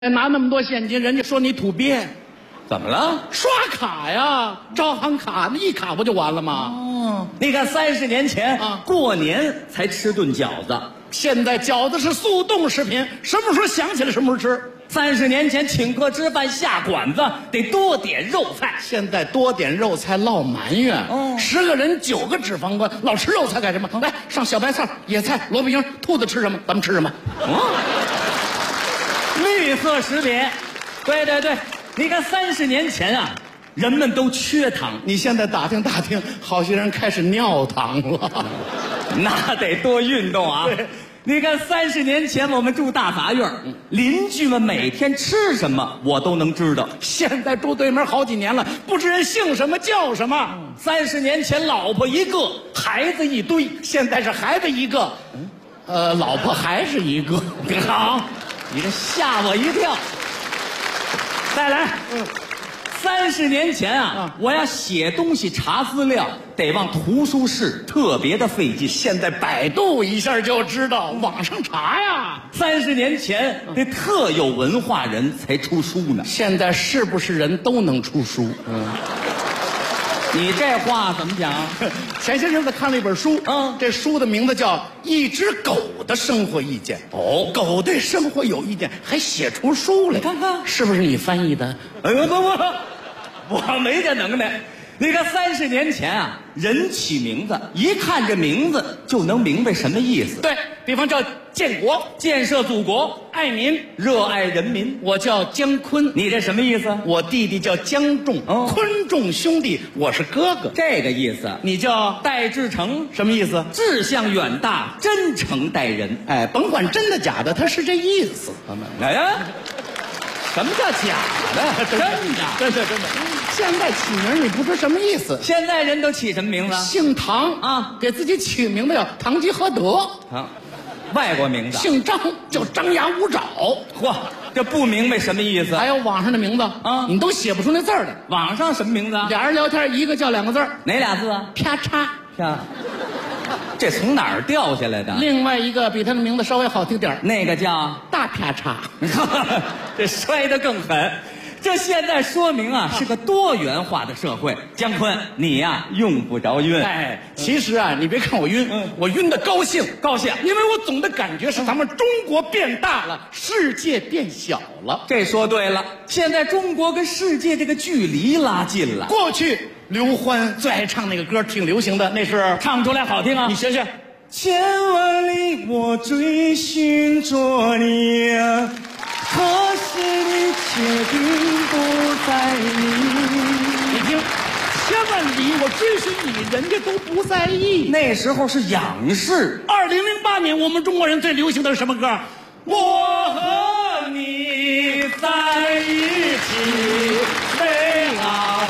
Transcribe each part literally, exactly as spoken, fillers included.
拿那么多现金，人家说你土鳖， 怎么了？ 刷卡呀，招行卡，那一卡不就完了吗？ 哦，你看三十年前啊， 过年才吃顿饺子， 现在饺子是速冻食品，什么时候想起来什么时候吃。 三十年前请客吃饭下馆子得多点肉菜， 现在多点肉菜落埋怨。 哦十个人九个脂肪肝，老吃肉菜干什么？来上小白菜、野菜、萝卜缨，兔子吃什么咱们吃什么。 哦，绿色食品，对对对，你看三十年前啊，人们都缺糖， 你现在打听打听，好些人开始尿糖了。 那得多运动啊。 对， 你看三十年前我们住大杂院，邻居们每天吃什么我都能知道。 现在住对门好几年了，不知人姓什么叫什么。 三十年前老婆一个，孩子一堆， 现在是孩子一个，呃，老婆还是一个。 好，你这吓我一跳。再来， 嗯， 三十年前啊， 啊我要写东西查资料，得往图书室，特别的费劲。 现在百度一下就知道，网上查呀。 三十年前得特有文化人才出书呢。 现在是不是人都能出书？ 嗯，你这话怎么讲？ 前些日子看了一本书， 嗯这书的名字叫《一只狗的生活意见》。 哦狗对生活有意见，还写出书来， 你看看是不是你翻译的？ 哎呦，不不，我没这能耐。你看三十年前啊，人起名字，一看这名字就能明白什么意思。 对，比方叫建国、 建设祖国， 爱民， 热爱人民。 我叫姜昆， 你这什么意思？ 我弟弟叫姜仲， 哦昆仲兄弟，我是哥哥。 这个意思。 你叫戴志诚， 什么意思？ 志向远大，真诚待人。 哎，甭管真的假的，他是这意思。 哎呀，什么叫假的？真的， 真的真的。现在起名你不知什么意思？ 现在人都起什么名字？ 姓唐啊， 给自己起名字叫堂吉诃德。 啊，外国名字。 姓张叫张牙舞爪。 嚯，这不明白什么意思。 还有网上的名字啊你都写不出那字儿来。 网上什么名字啊？ 俩人聊天，一个叫两个字儿， 哪俩字啊？ 啪嚓。 呀，这从哪儿掉下来的？ 另外一个比他的名字稍微好听点儿， 那个叫大啪嚓。 这摔得更狠。这现在说明啊，是个多元化的社会。姜昆，你呀、用不着晕。 哎，其实啊，你别看我晕， 嗯我晕的高兴， 高兴因为我总的感觉是咱们中国变大了，世界变小了。 这说对了，现在中国跟世界这个距离拉近了。 过去刘欢最爱唱那个歌，挺流行的，那是唱出来好听啊！ 你学学。 千万里我追寻着你啊，可是你却并不在意。 你听，千万里我追寻你，人家都不在意。 那时候是仰视。 二零零八年，我们中国人最流行的是什么歌？ 我和你在一起，为了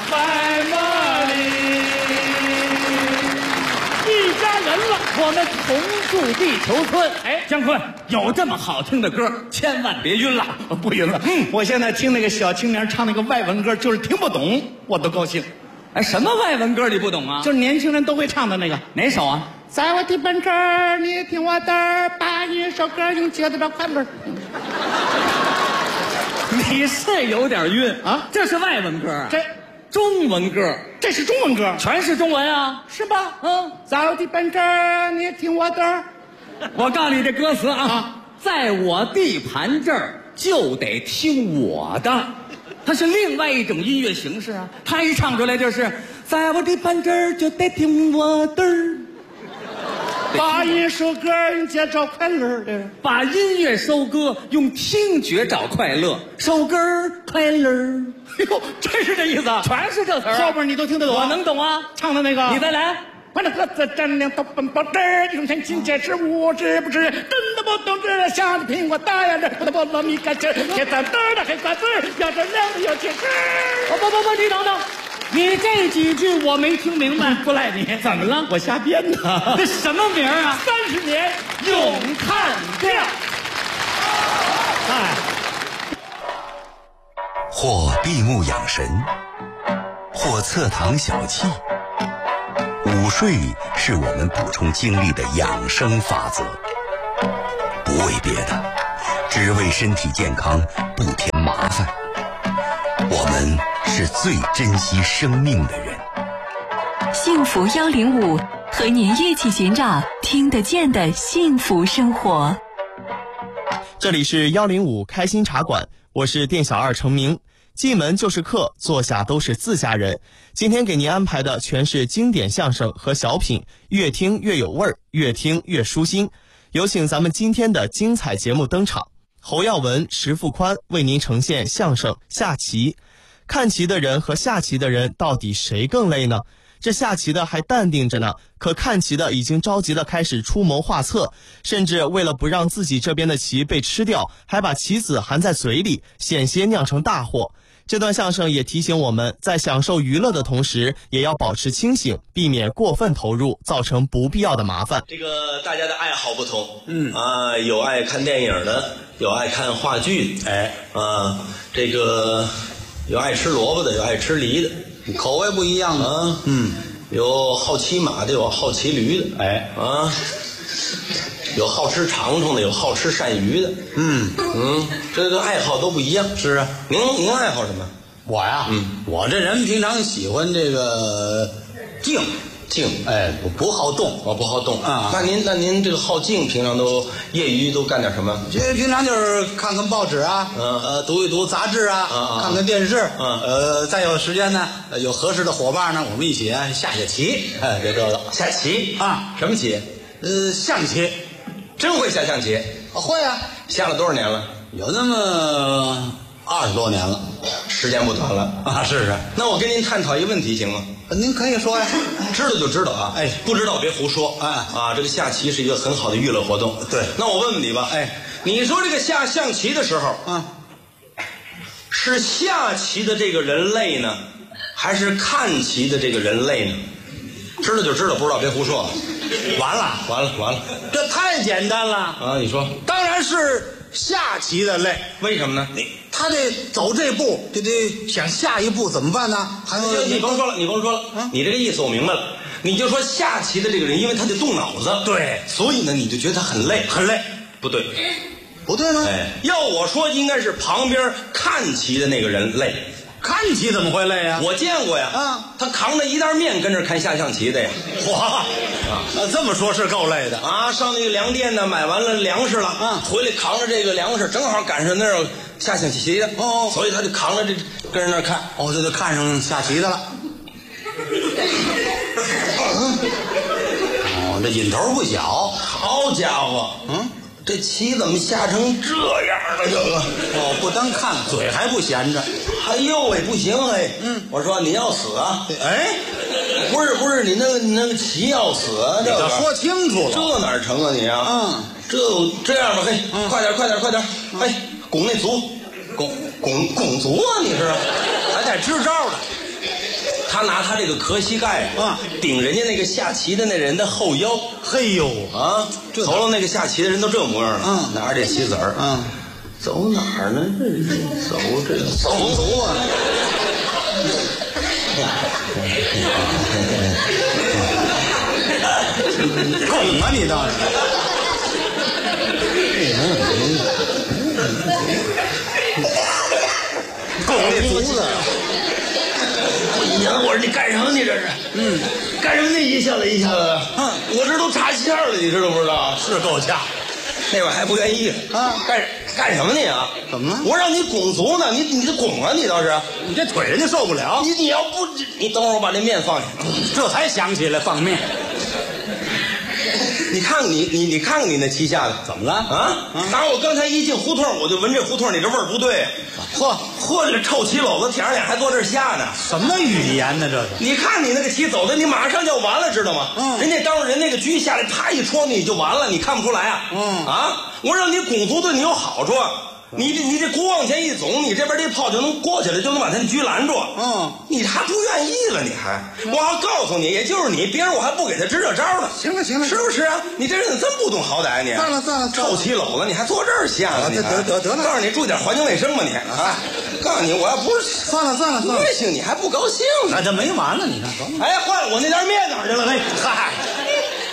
family。 一家人了， 我们同住地球村。 哎姜昆，有这么好听的歌，千万别晕了。 不晕了。嗯，我现在听那个小青年唱那个外文歌，就是听不懂，我都高兴。 哎，什么外文歌你不懂啊？ 就是年轻人都会唱的那个。 哪首啊？ 在我的奔驰儿，你听我的儿，把一首歌用节奏找快乐。 你是有点晕啊这是外文歌啊？ 这中文歌， 这是中文歌， 全是中文啊。 是吧？ 嗯， 在我的奔驰儿，你听我的儿。 我告诉你这歌词啊， 啊在我地盘这儿就得听我的，它是另外一种音乐形式啊。他一唱出来就是在我地盘这儿就得听我的儿， 把一首歌用节奏找快乐的。 把音乐收割，用听觉找快乐，收割快乐， 哎呦，真是这意思啊！ 全是这词儿啊。 后边你都听得懂？ 我能懂啊。 唱的那个， 你再来。 我那鸽子站亮到奔跑这儿，用钱金钱是无知不知，真的不懂这下的苹果大呀，这不得菠萝蜜干劲，铁蛋蛋的黑瓜子儿，要这亮的有铁汁儿。 不不不，你等等，你这几句我没听明白。 不赖你， 怎么了？ 我瞎编的。 这什么名儿啊？ 三十年咏叹调。 哎， 或闭目养神，或侧躺小憩。午睡是我们补充精力的养生法则，不为别的， 只为身体健康，不添麻烦。我们是最珍惜生命的人。 幸福幺零五，和您一起寻找听得见的幸福生活。 这里是幺零五开心茶馆，我是店小二程明。进门就是客，坐下都是自家人。今天给您安排的全是经典相声和小品，越听越有味儿，越听越舒心。有请咱们今天的精彩节目登场，侯耀文、石富宽为您呈现相声下棋。看棋的人和下棋的人到底谁更累呢？这下棋的还淡定着呢，可看棋的已经着急地开始出谋划策，甚至为了不让自己这边的棋被吃掉，还把棋子含在嘴里，险些酿成大祸。这段相声也提醒我们，在享受娱乐的同时，也要保持清醒，避免过分投入，造成不必要的麻烦。 这个大家的爱好不同，嗯啊，有爱看电影的，有爱看话剧，哎啊，这个有爱吃萝卜的，有爱吃梨的。口味不一样啊，嗯，有好骑马的，有好骑驴的，哎啊，有好吃长虫的，有好吃鳝鱼的，嗯嗯，这个爱好都不一样。是啊，您您爱好什么？ 我呀，嗯，我这人平常喜欢这个静静，哎，我不好动， 我不好动啊。 那您那您这个好静，平常都业余都干点什么？ 这平常就是看看报纸啊，嗯呃，读一读杂志啊，啊看看电视，嗯呃，再有时间呢，有合适的伙伴呢，我们一起下下棋，哎，就这个下棋啊， 什么棋？ 呃，象棋， 真会下象棋？ 会啊， 下了多少年了？ 有那么二十多年了， 时间不短了啊！是是， 那我跟您探讨一个问题行吗？ 您可以说呀， 知道就知道啊，哎，不知道别胡说，哎啊，这个下棋是一个很好的娱乐活动。 对， 那我问问你吧，哎，你说这个下象棋的时候，嗯，是下棋的这个人累呢，还是看棋的这个人累呢？知道就知道，不知道别胡说。 完了， 完了，完了， 这太简单了啊！你说， 当然是下棋的累， 为什么呢？ 你他得走这步，就得想下一步怎么办呢？还有你甭说了，你甭说了，啊、你这个意思我明白了。你就说下棋的这个人，因为他得动脑子， 对， 所以呢，你就觉得他很累， 很累。 不对， 不对吗？ 哎，要我说，应该是旁边看棋的那个人累。 看棋怎么会累啊？ 我见过呀，啊，他扛着一袋面跟着看下象棋的呀。 哇，啊，这么说是够累的啊！上那个粮店呢，买完了粮食了，啊，回来扛着这个粮食，正好赶上那儿下象棋的，哦，所以他就扛着这跟着那儿看， 哦，这就看上下棋的了。哦，这瘾头不小， 好家伙，嗯。这棋怎么下成这样了？这个哦，不单看，嘴还不闲着。 哎呦喂，不行哎！嗯，我说你要死啊！ 哎， 不是不是，你那个你那个棋要死啊！这个说清楚了， 这哪成啊你啊？嗯，这这样吧，嘿，嗯、快点快点快点，嘿、嗯，拱那足，拱拱拱足啊！你是还得支招的。 他拿他这个壳膝盖啊，顶人家那个下棋的那人的后腰， 嘿呦啊！ 头了那个下棋的人都这模样了，嗯，拿着这棋子儿，嗯，走哪儿呢？这走这个走足啊！拱啊你倒是！拱那足子。 我说你干什么？你这是，嗯，干什么？你一下子一下子，嗯，我这都插线了，你知道不知道？ 是够呛， 那边还不愿意啊？干干什么你啊？ 怎么了？ 我让你拱足呢，你你这拱啊，你倒是， 你这腿人家受不了。 你你要不，你等会儿我把这面放下， 这才想起来放面。 你看你你你看看你那棋下的怎么了啊？打我刚才一进胡同，我就闻这胡同里这味儿不对。嚯嚯，这臭棋篓子，舔着脸还坐这儿下呢。 什么语言呢？这是？ 你看你那个棋走的，你马上就要完了，知道吗？嗯。人家当着人那个车下来，啪一戳你就完了，你看不出来啊？嗯啊，我让你拱足对你有好处。你这你这鼓往前一总，你这边这炮就能过去了，就能把他狙拦住。嗯，你还不愿意了？你还？我还告诉你，也就是你，别人我还不给他支这招呢。 行了行了， 是不是啊？你这人怎么这么不懂好歹你？ 算了算了， 臭棋篓子，你还坐这儿下呢？ 得得得得了， 告诉你注意点环境卫生吧你啊！告诉你，我要不是算了算了算了， 不行你还不高兴呢？ 那这没完了，你看。 哎，坏了，我那袋面哪儿去了？嘿，嗨。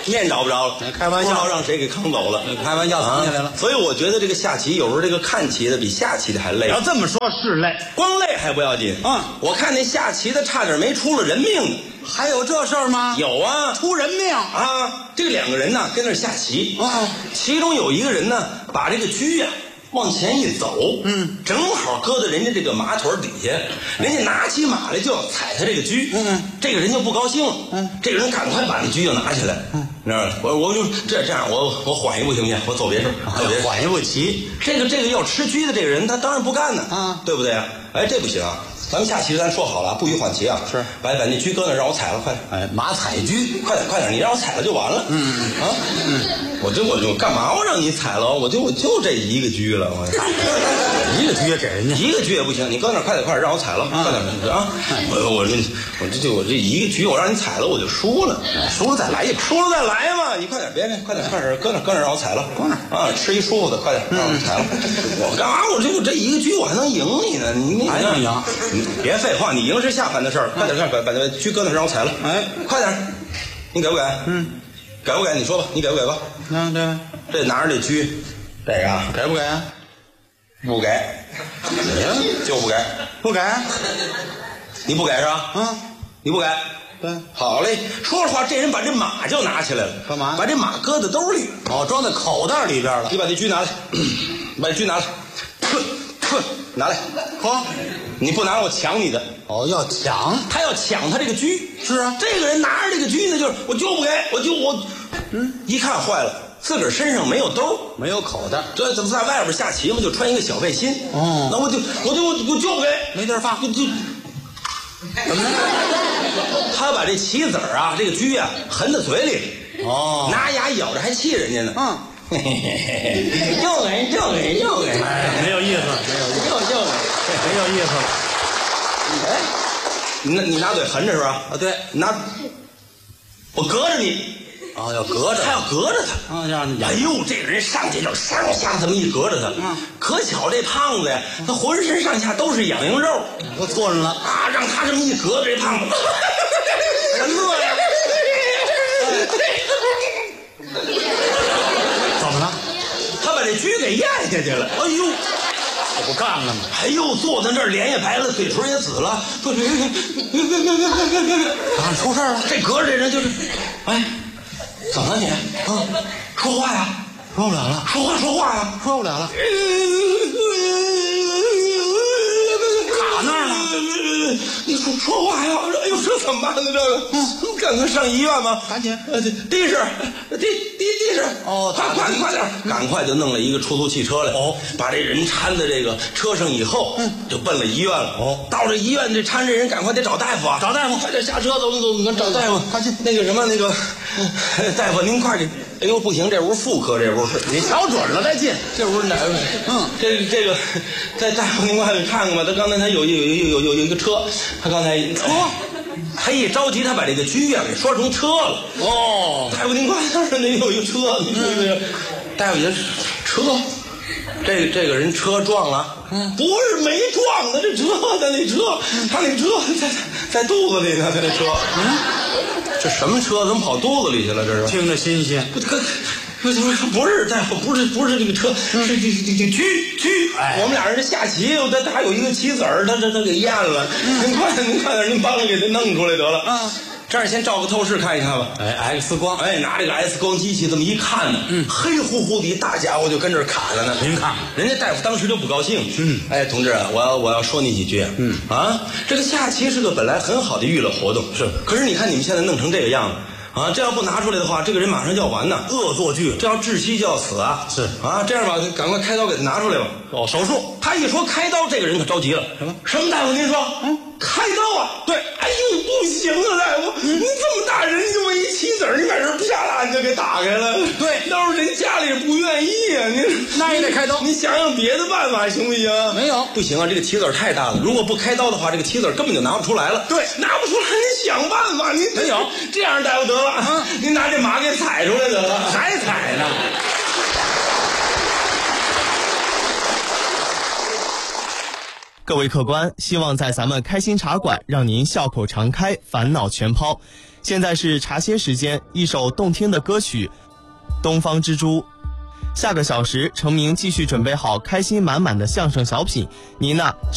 面找不着了， 开玩笑， 不知道让谁给坑走了， 开玩笑藏起来了。 所以我觉得这个下棋有时候这个看棋的比下棋的还累。 要这么说，是累， 光累还不要紧。 嗯， 我看那下棋的差点没出了人命。 还有这事儿吗？ 有啊， 出人命啊！这两个人呢跟那儿下棋， 啊， 其中有一个人呢把这个车呀、啊、往前一走， 嗯，正好搁在人家这个马腿底下，人家拿起马来就要踩他这个车， 嗯， 这个人就不高兴了， 嗯， 这个人赶快把那车就拿起来，嗯，你知道吗？我我就这这样，我我缓一步行不行？我走别处，走别处， 缓一步棋。 这个这个要吃车的这个人，他当然不干呢， 啊， 对不对啊？哎，这不行啊！咱们下棋咱说好了，不许缓棋啊！ 是， 把把那车搁那让我踩了，快点！ 哎，马踩车， 快点快点，你让我踩了就完了。嗯嗯啊，嗯，我这我就干嘛我让你踩了？我就我就这一个车了，我一个车也给人家， 一个车也不行，你搁那快点快点让我踩了，快点啊！我我这我这就我这一个车我让你踩了我就输了， 输了再来一把， 输了再来嘛！你快点别别快点快点搁那搁那让我踩了，搁那啊吃一舒服的，快点让我踩了。我干嘛？我这我这一个车我还能赢你呢？你还能赢？ 别废话，你赢是下盘的事儿，快点快点把把那车搁那让我踩了， 哎， 快点，你给不给？嗯，给不给？你说吧，你给不给吧？ 那这这拿着这车，这个啊， 给不给啊？ 不给，就不给， 不给， 你不给是吧？ 嗯， 你不给， 对， 好嘞。说实话，这人把这马就拿起来了， 干嘛？ 把这马搁在兜里， 哦，装在口袋里边了。 你把这车拿来，把这车拿来，哼哼，拿来， 嚯！ 你不拿我抢你的。 哦，要抢， 他要抢他这个车。 是啊， 这个人拿着这个车呢，就是我就不给，我就我，嗯，一看坏了，自个儿身上没有兜， 没有口袋， 这怎么在外边下棋嘛，就穿一个小背心。 哦， 那我就我就我就不给， 没地儿放， 就就怎么着？ 他把这棋子儿啊，这个车啊，含在嘴里， 哦， 拿牙咬着还气人家呢。 嗯。 又给又给又给， 哎，没有意思，没有意思， 又又给， 没有意思了。 哎，你拿你拿嘴横着是吧？ 啊，对， 拿，我隔着你。 啊，要隔着， 他要隔着他。 啊，让你。 哎呦，这个人上去就上下这么一隔着他。 嗯， 可巧这胖子呀，他浑身上下都是痒痒肉， 我错了啊，让他这么一隔着这胖子，人乐呀。 怎么了？ 他把这车给咽下去了。哎呦， 这不干了吗？ 哎呦，坐在那儿脸也白了，嘴唇也紫了。不是， 啊，出事了！ 这隔着这人就是，哎，怎么了你？啊，说话呀， 说不了了， 说话说话呀， 说不了了，卡那儿了。 你说说话呀！哎呦，这怎么办呢？这个，嗯，赶快上医院吧， 赶紧。 呃，的士，的的的士， 哦， 快快快点，赶快就弄了一个出租汽车来， 哦， 把这人搀在这个车上以后，嗯，就奔了医院了。 哦， 到这医院，这搀这人赶快得找大夫啊， 找大夫， 快点下车，走走走，找大夫， 快去。 那个什么，那个大夫，您快点。哎呦，不行，这屋妇科，这屋是你瞧准了再进， 这屋哪位？嗯，这这个，在大夫您快点看看吧。他刚才他有有有有有有一个车，他刚才车，他一着急，他把这个车啊给说成车了。 哦， 大夫您快点，那有一个车，嗯，大夫也车，这这个人车撞了，嗯，不是没撞的，这车的那车，他那车在在肚子里呢，他那车，嗯，这什么车？怎么跑肚子里去了？这是听着新鲜。 不可。不是不是大夫，不是不是这个车，是这这这车车。我们俩人这下棋，他他还有一个棋子儿，他他他给咽了。您快点，您快点，您帮着给他弄出来得了。啊，这样先照个透视看一看吧。 哎 ，X 光， 哎，拿这个 X 光机器这么一看呢，嗯，黑乎乎的一大家伙就跟这儿卡着呢。 您看， 人家大夫当时就不高兴。嗯，哎，同志，我要我要说你几句。嗯啊，这个下棋是个本来很好的娱乐活动，是。可是你看你们现在弄成这个样子。啊，这要不拿出来的话，这个人马上就要完呐，恶作剧，这要窒息就要死啊！ 是啊， 这样吧，赶快开刀给他拿出来吧。 哦，手术。 他一说开刀，这个人可着急了。什么？什么大夫？您说？嗯，开刀啊？对。哎呦，不行啊，大夫，嗯、你这么大人，就为一棋子儿，你把人啪啦你就给打开了。 对， 要是人家里不愿意啊，你那也得开刀。 你想想别的办法行不行？ 没有， 不行啊，这个棋子儿太大了，如果不开刀的话，这个棋子儿根本就拿不出来了。 对， 拿不出来，你想办法。你没有这样，大夫得了，嗯，您拿这马给踩出来得了， 还踩呢。 各位客官，希望在咱们开心茶馆让您笑口常开，烦恼全抛。现在是茶歇时间，一首动听的歌曲《东方之珠》。下个小时，程明继续准备好开心满满的相声小品，您呢